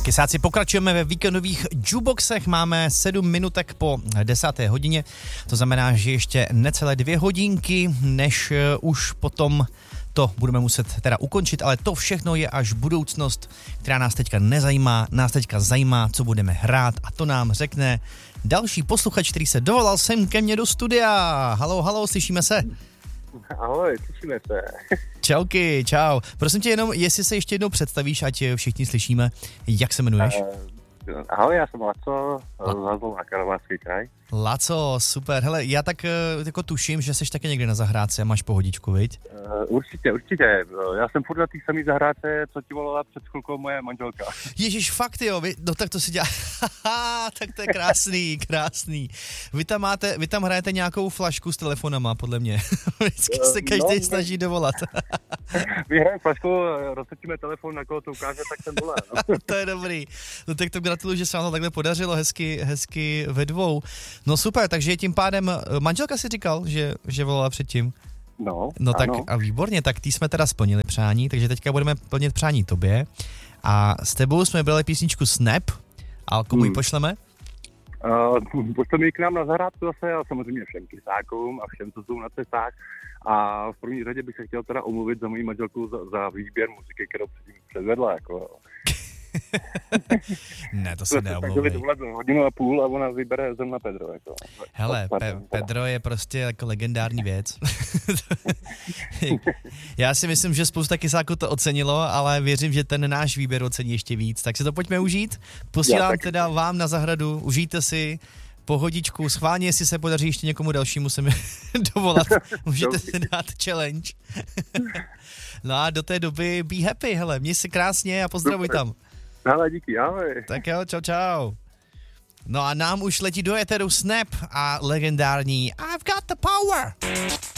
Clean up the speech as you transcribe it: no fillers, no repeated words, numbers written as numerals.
Kysáci, pokračujeme ve víkendových jukeboxech, máme 7 minutek po 10. hodině, to znamená, že ještě necelé 2 hodinky, než už potom to budeme muset teda ukončit, ale to všechno je až budoucnost, která nás teďka nezajímá, nás teďka zajímá, co budeme hrát a to nám řekne další posluchač, který se dovolal sem ke mně do studia. Halo, slyšíme se? Ahoj, slyšíme se. Čauky, čau. Prosím tě jenom, jestli se ještě jednou představíš, ať všichni slyšíme, jak se jmenuješ? Ahoj, já jsem Laco, z Zlova, Karlovarský kraj. Laco, super. Hele, já tak jako tuším, že jsi taky někde na zahrádce a máš pohodičku, viď? Určitě. Já jsem furt na té samé zahrádce, co ti volala před chvilkou moje manželka. Ježiš, fakt jo, no tak to si dělá, tak to je krásný. Vy tam hrajete nějakou flašku s telefonama, podle mě. Vždycky se každý snaží dovolat. Vyhrajeme flašku, roztočíme telefon, na koho to ukáže, tak jsem volá. No. To je dobrý. No tak to gratuluju, že se vám to takhle podařilo, hezky ve dvou. No super, takže tím pádem, manželka si říkal, že volala předtím. No tak ano. A výborně, tak ty jsme teda splnili přání, takže teďka budeme plnit přání tobě. A s tebou jsme brali písničku Snap, a komu ji pošleme? Pošleme ji k nám na zahrádku zase a samozřejmě všem kysákům a všem, co jsou na cestách. A v první řadě bych se chtěl teda omluvit za moji manželku za výběr muziky, kterou předtím předvedla. Jako. Ne, to se neomlouvej. Tak byli hodinu a půl a ona vybere zrovna Pedro. Jako. Hele, Pedro je prostě jako legendární věc. Já si myslím, že spousta kysáků to ocenilo, ale věřím, že ten náš výběr ocení ještě víc. Tak se to pojďme užít. Posílám teda vám na zahradu, užijte si pohodičku, schválně, jestli se podaří ještě někomu dalšímu se mi dovolat. Můžete si dát challenge. No a do té doby be happy, hele, měj se krásně a pozdravuj tam. Hele, díky, ahoj. Tak jo, čau. No a nám už letí do éteru Snap a legendární I've got the power.